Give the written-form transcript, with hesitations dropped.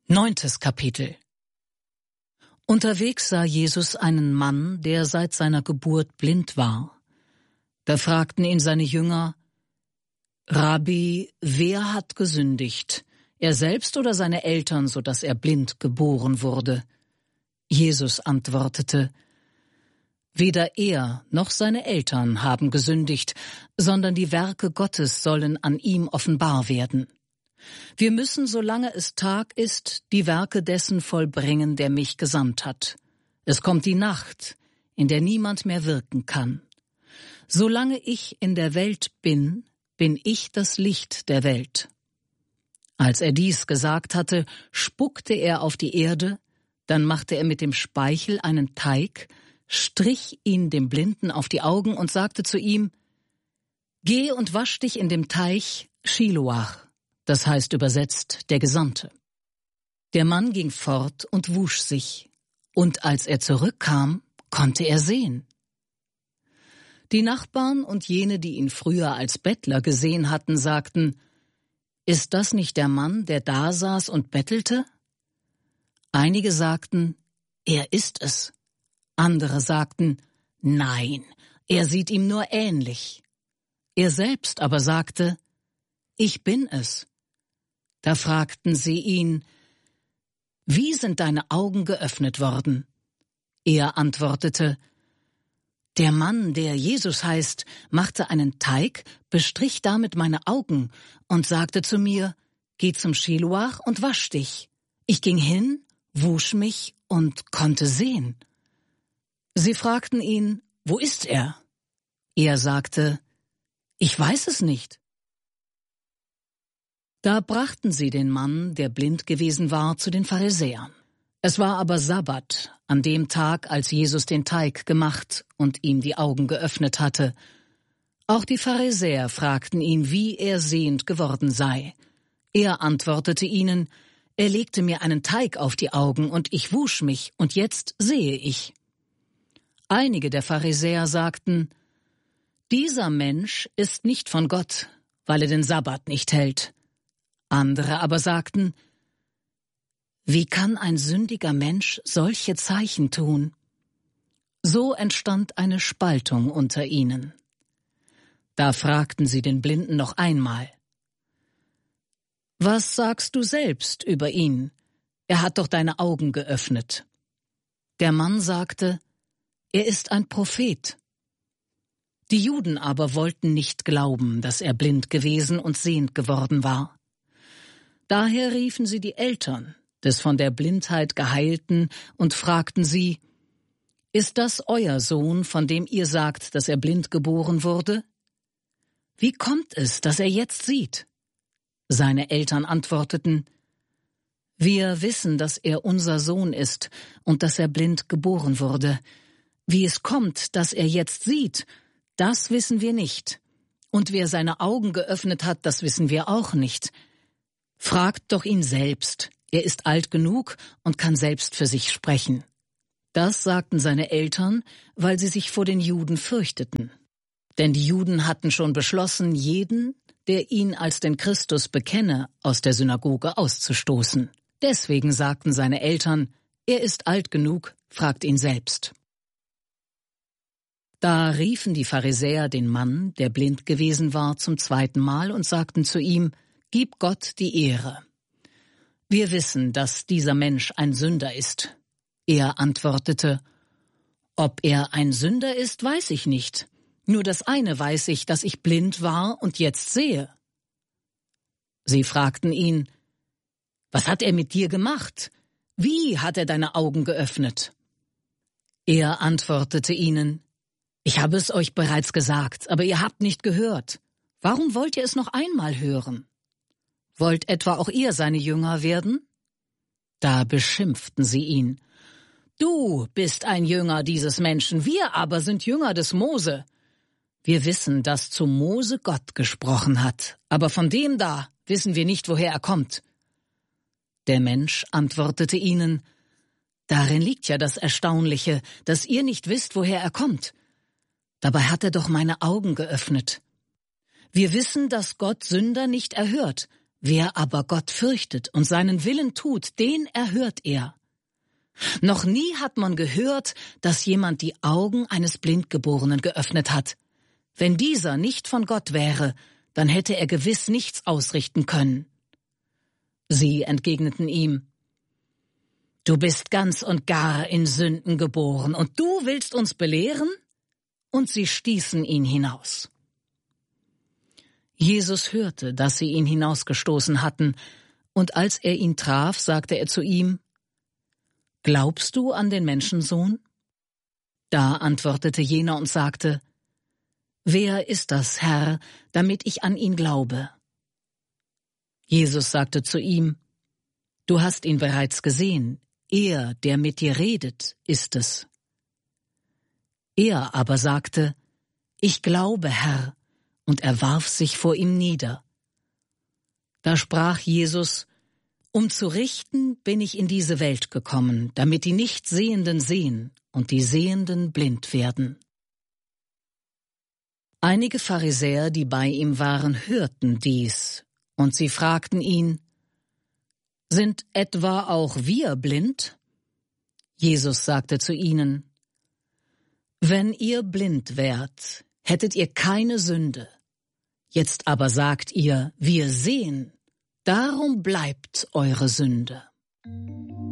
9. Kapitel. Unterwegs sah Jesus einen Mann, der seit seiner Geburt blind war. Da fragten ihn seine Jünger: Rabbi, wer hat gesündigt, er selbst oder seine Eltern, so dass er blind geboren wurde? Jesus antwortete: Weder er noch seine Eltern haben gesündigt, sondern die Werke Gottes sollen an ihm offenbar werden. Wir müssen, solange es Tag ist, die Werke dessen vollbringen, der mich gesandt hat. Es kommt die Nacht, in der niemand mehr wirken kann. Solange ich in der Welt bin, bin ich das Licht der Welt. Als er dies gesagt hatte, spuckte er auf die Erde, dann machte er mit dem Speichel einen Teig, strich ihn dem Blinden auf die Augen und sagte zu ihm: Geh und wasch dich in dem Teich Schiloach. Das heißt übersetzt der Gesandte. Der Mann ging fort und wusch sich, und als er zurückkam, konnte er sehen. Die Nachbarn und jene, die ihn früher als Bettler gesehen hatten, sagten: Ist das nicht der Mann, der da saß und bettelte? Einige sagten: Er ist es. Andere sagten: Nein, er sieht ihm nur ähnlich. Er selbst aber sagte: Ich bin es. Da fragten sie ihn: Wie sind deine Augen geöffnet worden? Er antwortete: Der Mann, der Jesus heißt, machte einen Teig, bestrich damit meine Augen und sagte zu mir: Geh zum Schiloach und wasch dich. Ich ging hin, wusch mich und konnte sehen. Sie fragten ihn: Wo ist er? Er sagte: Ich weiß es nicht. Da brachten sie den Mann, der blind gewesen war, zu den Pharisäern. Es war aber Sabbat, an dem Tag, als Jesus den Teig gemacht und ihm die Augen geöffnet hatte. Auch die Pharisäer fragten ihn, wie er sehend geworden sei. Er antwortete ihnen: Er legte mir einen Teig auf die Augen, und ich wusch mich, und jetzt sehe ich. Einige der Pharisäer sagten: Dieser Mensch ist nicht von Gott, weil er den Sabbat nicht hält. Andere aber sagten: Wie kann ein sündiger Mensch solche Zeichen tun? So entstand eine Spaltung unter ihnen. Da fragten sie den Blinden noch einmal: Was sagst du selbst über ihn? Er hat doch deine Augen geöffnet. Der Mann sagte: Er ist ein Prophet. Die Juden aber wollten nicht glauben, dass er blind gewesen und sehend geworden war. Daher riefen sie die Eltern des von der Blindheit Geheilten und fragten sie: Ist das euer Sohn, von dem ihr sagt, dass er blind geboren wurde? Wie kommt es, dass er jetzt sieht? Seine Eltern antworteten: Wir wissen, dass er unser Sohn ist und dass er blind geboren wurde. Wie es kommt, dass er jetzt sieht, das wissen wir nicht. Und wer seine Augen geöffnet hat, das wissen wir auch nicht. Fragt doch ihn selbst, er ist alt genug und kann selbst für sich sprechen. Das sagten seine Eltern, weil sie sich vor den Juden fürchteten. Denn die Juden hatten schon beschlossen, jeden, der ihn als den Christus bekenne, aus der Synagoge auszustoßen. Deswegen sagten seine Eltern: Er ist alt genug, fragt ihn selbst. Da riefen die Pharisäer den Mann, der blind gewesen war, zum zweiten Mal und sagten zu ihm: Gib Gott die Ehre. Wir wissen, dass dieser Mensch ein Sünder ist. Er antwortete: Ob er ein Sünder ist, weiß ich nicht. Nur das eine weiß ich, dass ich blind war und jetzt sehe. Sie fragten ihn: Was hat er mit dir gemacht? Wie hat er deine Augen geöffnet? Er antwortete ihnen: Ich habe es euch bereits gesagt, aber ihr habt nicht gehört. Warum wollt ihr es noch einmal hören? Wollt etwa auch ihr seine Jünger werden? Da beschimpften sie ihn: Du bist ein Jünger dieses Menschen, wir aber sind Jünger des Mose. Wir wissen, dass zu Mose Gott gesprochen hat, aber von dem da wissen wir nicht, woher er kommt. Der Mensch antwortete ihnen: Darin liegt ja das Erstaunliche, dass ihr nicht wisst, woher er kommt. Dabei hat er doch meine Augen geöffnet. Wir wissen, dass Gott Sünder nicht erhört. Wer aber Gott fürchtet und seinen Willen tut, den erhört er. Noch nie hat man gehört, dass jemand die Augen eines Blindgeborenen geöffnet hat. Wenn dieser nicht von Gott wäre, dann hätte er gewiss nichts ausrichten können. Sie entgegneten ihm: Du bist ganz und gar in Sünden geboren, und du willst uns belehren? Und sie stießen ihn hinaus. Jesus hörte, dass sie ihn hinausgestoßen hatten, und als er ihn traf, sagte er zu ihm: Glaubst du an den Menschensohn? Da antwortete jener und sagte: Wer ist das, Herr, damit ich an ihn glaube? Jesus sagte zu ihm: Du hast ihn bereits gesehen, er, der mit dir redet, ist es. Er aber sagte: Ich glaube, Herr, und er warf sich vor ihm nieder. Da sprach Jesus: Um zu richten bin ich in diese Welt gekommen, damit die Nichtsehenden sehen und die Sehenden blind werden. Einige Pharisäer, die bei ihm waren, hörten dies, und sie fragten ihn: Sind etwa auch wir blind? Jesus sagte zu ihnen: Wenn ihr blind wärt, hättet ihr keine Sünde. Jetzt aber sagt ihr: Wir sehen, darum bleibt eure Sünde.